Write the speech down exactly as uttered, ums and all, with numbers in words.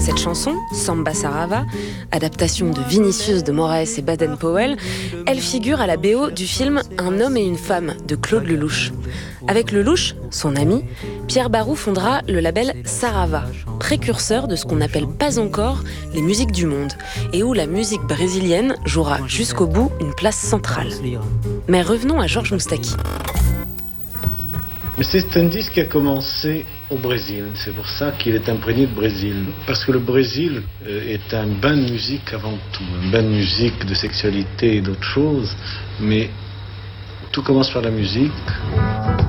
Cette chanson, Samba Sarava, adaptation de Vinicius de Moraes et Baden-Powell, elle figure à la B O du film Un homme et une femme de Claude Lelouch. Avec Lelouch, son ami, Pierre Barou fondera le label Sarava, précurseur de ce qu'on n'appelle pas encore les musiques du monde, et où la musique brésilienne jouera jusqu'au bout une place centrale. Mais revenons à Georges Moustaki. Mais c'est un disque qui a commencé au Brésil, c'est pour ça qu'il est imprégné de Brésil. Parce que le Brésil est un bain de musique avant tout, un bain de musique, de sexualité et d'autres choses, mais tout commence par la musique.